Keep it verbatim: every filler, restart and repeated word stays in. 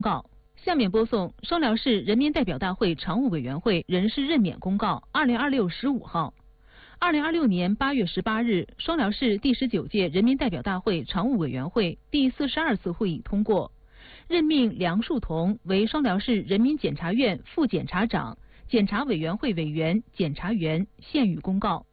告。下面播送双辽市人民代表大会常务委员会人事任免公告二零二六十五号。二零二六年八月十八日，双辽市第十九届人民代表大会常务委员会第四十二次会议通过，任命梁树桐为双辽市人民检察院副检察长、检察委员会委员、检察员，现予公告。